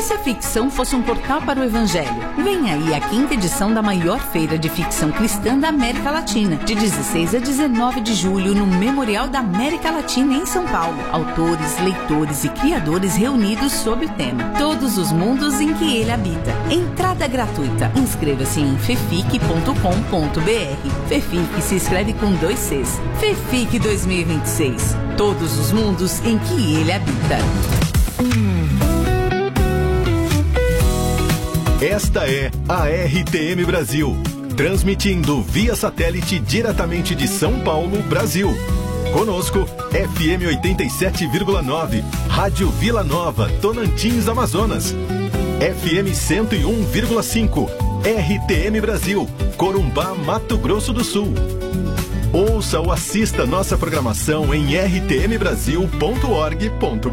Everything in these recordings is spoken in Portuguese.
se a ficção fosse um portal para o Evangelho? Vem aí a 5ª edição da maior feira de ficção cristã da América Latina, de 16 a 19 de julho, no Memorial da América Latina, em São Paulo. Autores, leitores e criadores reunidos sob o tema Todos os Mundos em que Ele Habita. Entrada gratuita. Inscreva-se em fefic.com.br. Fefic se escreve com 2 Cs. Fefic 2026. Todos os mundos em que Ele habita. Esta é a RTM Brasil, transmitindo via satélite diretamente de São Paulo, Brasil. Conosco, FM 87,9, Rádio Vila Nova, Tonantins, Amazonas. FM 101,5, RTM Brasil, Corumbá, Mato Grosso do Sul. Ouça ou assista nossa programação em rtmbrasil.org.br.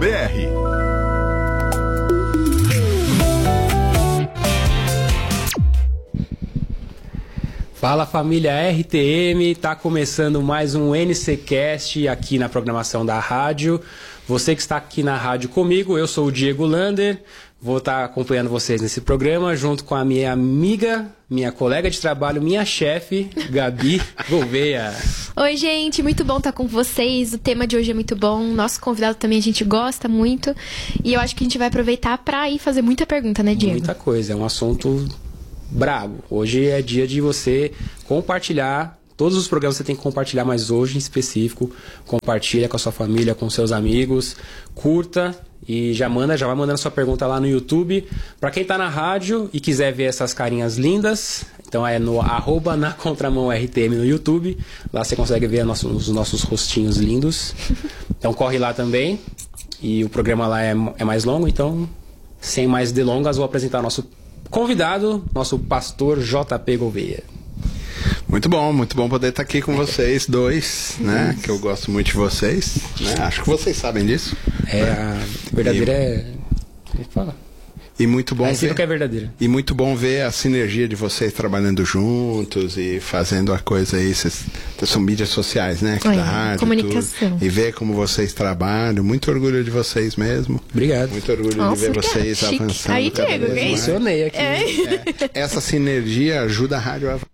Fala família RTM, tá começando mais um NCcast aqui na programação da rádio. Você que está aqui na rádio comigo, eu sou o Diego Lander, vou estar acompanhando vocês nesse programa junto com a minha amiga, minha colega de trabalho, minha chefe, Gabi Gouveia. Oi gente, muito bom estar com vocês, o tema de hoje é muito bom, nosso convidado também a gente gosta muito e eu acho que a gente vai aproveitar para ir fazer muita pergunta, né, Diego? Muita coisa, é um assunto brabo. Hoje é dia de você compartilhar, todos os programas você tem que compartilhar, mas hoje em específico, compartilha com a sua família, com seus amigos, curta e já vai mandando sua pergunta lá no YouTube. Para quem tá na rádio e quiser ver essas carinhas lindas, então é no @nacontramãoRTM no YouTube, lá você consegue ver os nossos rostinhos lindos. Então corre lá também, e o programa lá é mais longo, então sem mais delongas vou apresentar nosso convidado, nosso pastor JP Gouveia. Muito bom poder estar aqui com vocês dois, né? Que eu gosto muito de vocês, né? Acho que vocês sabem disso. A verdadeira Fala. E muito bom ver, que é verdadeira. E muito bom ver a sinergia de vocês trabalhando juntos e fazendo a coisa aí. Vocês são mídias sociais, né? Aqui da rádio, comunicação. Tudo, e ver como vocês trabalham. Muito orgulho de vocês mesmo. Obrigado. Muito orgulho de ver vocês avançando. Aí, Diego, emocionei aqui. Essa sinergia ajuda a rádio a avançar.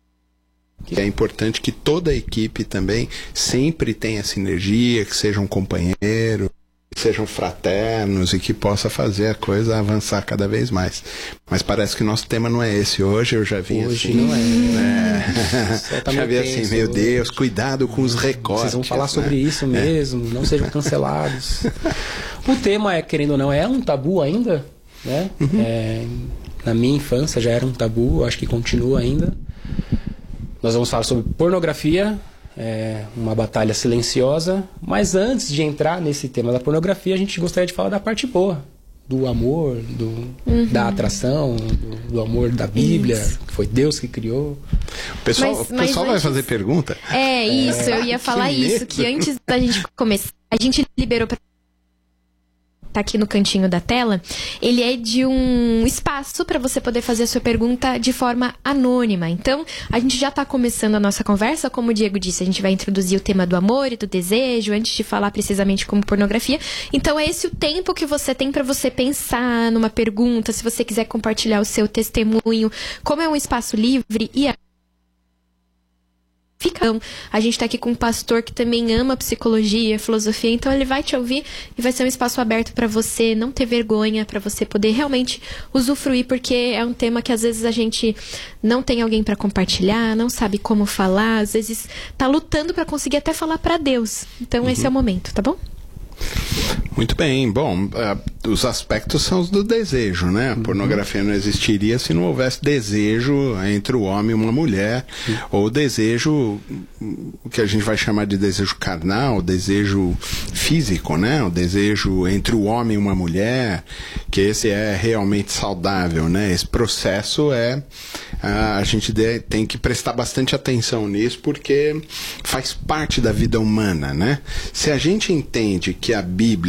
É importante que toda a equipe também sempre tenha sinergia, que seja um companheiro, que sejam fraternos e que possa fazer a coisa avançar cada vez mais. Mas parece que nosso tema não é esse. Hoje eu já vi hoje assim... não é. Já vi assim, meu Deus, cuidado com os recortes. Vocês vão falar sobre isso mesmo, não sejam cancelados. O tema, querendo ou não, é um tabu ainda, né? Na minha infância já era um tabu, acho que continua ainda. Nós vamos falar sobre pornografia, uma batalha silenciosa, mas antes de entrar nesse tema da pornografia, a gente gostaria de falar da parte boa, do amor, da atração, do amor da Bíblia, que foi Deus que criou. O pessoal vai fazer pergunta? Eu ia falar isso, que antes da gente começar, a gente liberou para tá aqui no cantinho da tela, ele é de um espaço para você poder fazer a sua pergunta de forma anônima. Então, a gente já tá começando a nossa conversa, como o Diego disse, a gente vai introduzir o tema do amor e do desejo, antes de falar precisamente como pornografia. Então, é esse o tempo que você tem para você pensar numa pergunta, se você quiser compartilhar o seu testemunho, como é um espaço livre e a gente tá aqui com um pastor que também ama psicologia, filosofia, então ele vai te ouvir e vai ser um espaço aberto para você não ter vergonha, para você poder realmente usufruir, porque é um tema que às vezes a gente não tem alguém para compartilhar, não sabe como falar, às vezes tá lutando para conseguir até falar para Deus. Então esse é o momento, tá bom? Muito bem, bom, os aspectos são os do desejo, né? A pornografia não existiria se não houvesse desejo entre o homem e uma mulher, ou desejo, o que a gente vai chamar de desejo carnal, desejo físico, né? O desejo entre o homem e uma mulher, que esse é realmente saudável, né? Esse processo a gente tem que prestar bastante atenção nisso, porque faz parte da vida humana, né? Se a gente entende que a Bíblia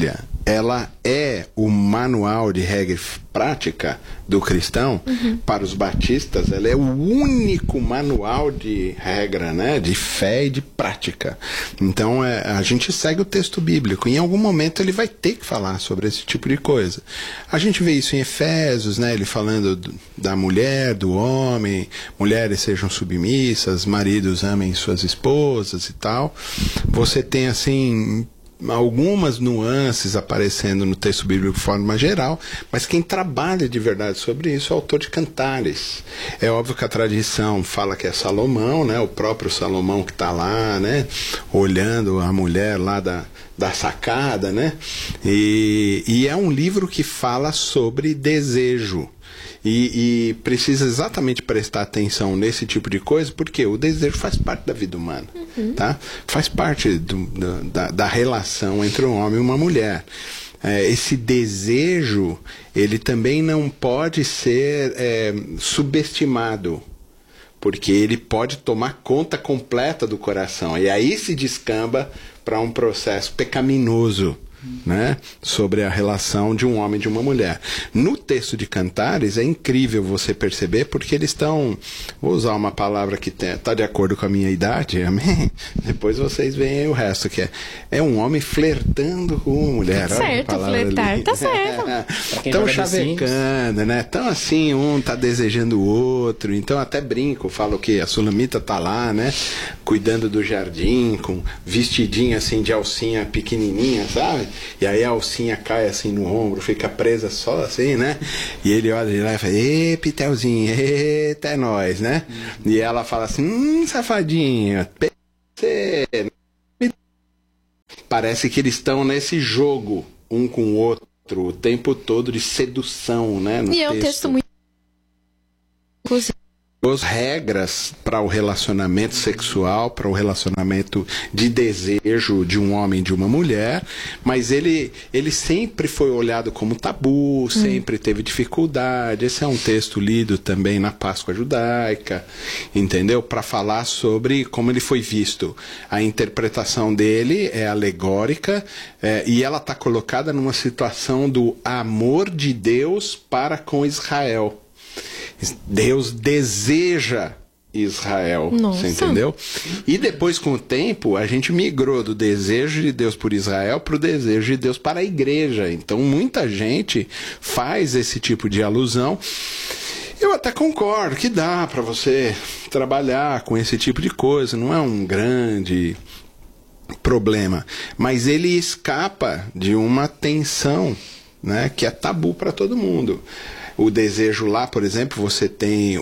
ela é o manual de regra e prática do cristão. Para os batistas, ela é o único manual de regra, né, de fé e de prática. Então, a gente segue o texto bíblico. Em algum momento, ele vai ter que falar sobre esse tipo de coisa. A gente vê isso em Efésios, né, ele falando da mulher, do homem, mulheres sejam submissas, maridos amem suas esposas e tal. Você tem, assim, algumas nuances aparecendo no texto bíblico de forma geral, mas quem trabalha de verdade sobre isso é o autor de Cantares. É óbvio que a tradição fala que é Salomão, né, o próprio Salomão que está lá, né, olhando a mulher lá da sacada, né, e é um livro que fala sobre desejo. E precisa exatamente prestar atenção nesse tipo de coisa, porque o desejo faz parte da vida humana, tá? Faz parte da relação entre um homem e uma mulher. Esse desejo, ele também não pode ser subestimado, porque ele pode tomar conta completa do coração, e aí se descamba para um processo pecaminoso, né, sobre a relação de um homem e de uma mulher. No texto de Cantares é incrível você perceber, porque eles estão, vou usar uma palavra que está de acordo com a minha idade, amém? Depois vocês veem o resto, que é um homem flertando com uma mulher. Tá certo, flertar, ali. Tá certo. Estão chavecando, né? Então assim, um tá desejando o outro, então até brinco, falo que a Sulamita tá lá, né, cuidando do jardim, com vestidinho assim de alcinha pequenininha, sabe? E aí a alcinha cai assim no ombro, fica presa só assim, né? E ele olha de lá e fala, ê, Pitelzinho, eita, é nóis, né? E ela fala assim, safadinho, parece que eles estão nesse jogo, um com o outro, o tempo todo de sedução, né? E é um texto muito... As regras para o relacionamento sexual, para o relacionamento de desejo de um homem e de uma mulher, mas ele sempre foi olhado como tabu, sempre teve dificuldade. Esse é um texto lido também na Páscoa judaica, entendeu? Para falar sobre como ele foi visto. A interpretação dele é alegórica, e ela está colocada numa situação do amor de Deus para com Israel. Deus deseja Israel, você entendeu? E depois, com o tempo, a gente migrou do desejo de Deus por Israel para o desejo de Deus para a igreja. Então, muita gente faz esse tipo de alusão. Eu até concordo que dá para você trabalhar com esse tipo de coisa, não é um grande problema, mas ele escapa de uma tensão, né, que é tabu para todo mundo. O desejo lá, por exemplo, você tem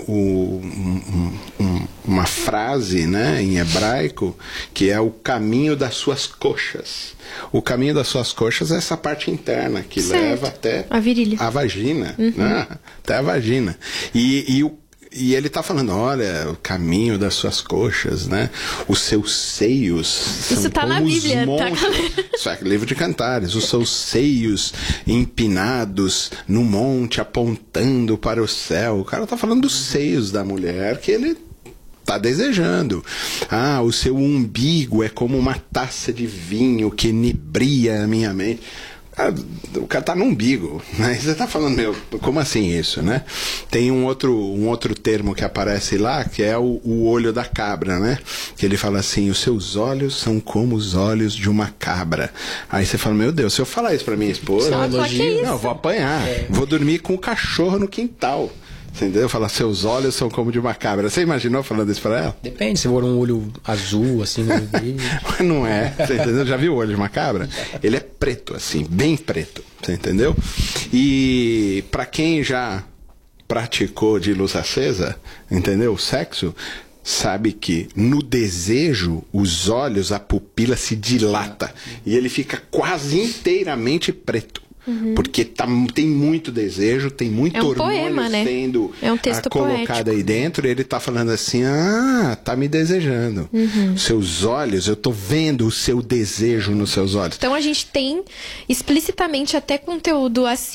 uma frase, né, em hebraico, que é o caminho das suas coxas. O caminho das suas coxas é essa parte interna, que leva até a virilha, a vagina, né, até a vagina. E ele está falando, olha, o caminho das suas coxas, né? Os seus seios são isso tá como na Bíblia, os tá? Isso é livro de Cantares. Os seus seios empinados no monte, apontando para o céu. O cara está falando dos seios da mulher que ele está desejando. Ah, o seu umbigo é como uma taça de vinho que inebria a minha mente. O cara tá no umbigo, né? Você tá falando, meu, como assim isso, né? Tem um outro termo que aparece lá, que é o olho da cabra, né? Que ele fala assim, os seus olhos são como os olhos de uma cabra. Aí você fala, meu Deus, se eu falar isso pra minha esposa, não, eu vou apanhar. Vou dormir com o cachorro no quintal. Você entendeu? Fala, seus olhos são como de uma cabra. Você imaginou falando isso pra ela? Depende, se for um olho azul, assim, não é, você entendeu? Já viu o olho de uma cabra? Ele é preto, assim, bem preto, você entendeu? E pra quem já praticou de luz acesa, entendeu? O sexo, sabe que no desejo, os olhos, a pupila se dilata e ele fica quase inteiramente preto. Porque tem muito desejo, tem muito hormônio poema, né? sendo um texto colocado poético aí dentro, e ele tá falando assim, tá me desejando. Seus olhos, eu tô vendo o seu desejo nos seus olhos. Então a gente tem explicitamente até conteúdo assim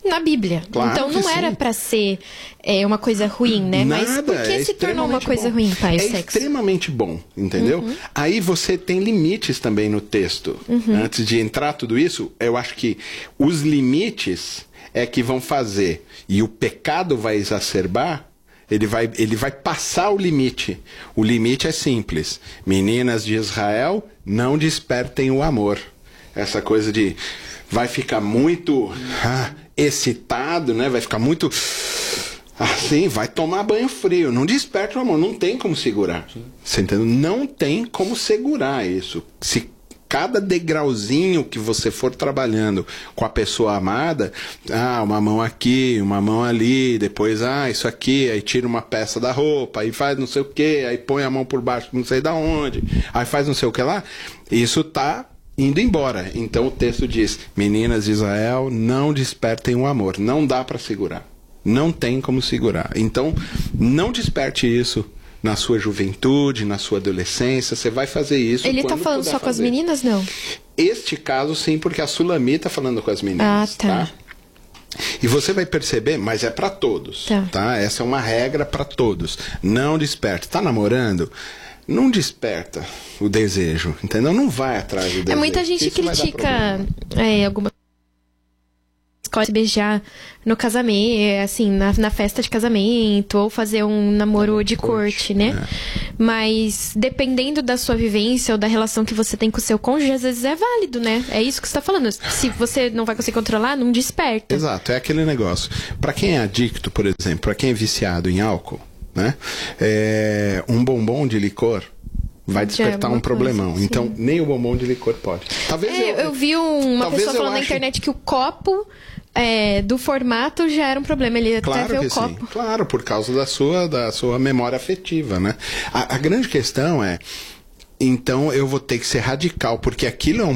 na Bíblia. Claro então não era pra ser uma coisa ruim, né? Nada, mas por que se tornou uma coisa bom. ruim, pai, o É sexo? extremamente bom, entendeu? Aí você tem limites também no texto. Antes de entrar tudo isso, eu acho que os limites é que vão fazer, e o pecado vai exacerbar, ele vai passar o limite. O limite é simples. Meninas de Israel, não despertem o amor. Essa coisa de vai ficar muito excitado, né? Vai ficar muito assim, vai tomar banho frio. Não desperta o amor, não tem como segurar. Você entendeu? Não tem como segurar isso. Se cada degrauzinho que você for trabalhando com a pessoa amada, uma mão aqui, uma mão ali, depois, isso aqui, aí tira uma peça da roupa, aí faz não sei o que, aí põe a mão por baixo não sei da onde, aí faz não sei o que lá, isso tá indo embora. Então o texto diz, meninas de Israel, não despertem o amor, não dá para segurar, não tem como segurar. Então não desperte isso na sua juventude, na sua adolescência, você vai fazer isso. Ele tá falando só com as meninas, não? Este caso, sim, porque a Sulami tá falando com as meninas, tá? E você vai perceber, mas é para todos, tá? Essa é uma regra para todos. Não desperte. Tá namorando? Não desperta o desejo, entendeu? Não vai atrás do desejo. Muita gente critica algumas escolhe beijar no casamento, assim, na festa de casamento, ou fazer um namoro de corte, né? Mas dependendo da sua vivência ou da relação que você tem com o seu cônjuge, às vezes é válido, né? É isso que você tá falando. Se você não vai conseguir controlar, não desperta. Exato, é aquele negócio. Para quem é adicto, por exemplo, para quem é viciado em álcool, né? Um bombom de licor vai despertar um problemão. Sim. Então, nem o bombom de licor pode. Talvez eu vi uma pessoa falando na internet que o copo do formato já era um problema. Ele até vê o copo. Sim. Claro, por causa da sua memória afetiva, né? A grande questão é, então eu vou ter que ser radical, porque aquilo é um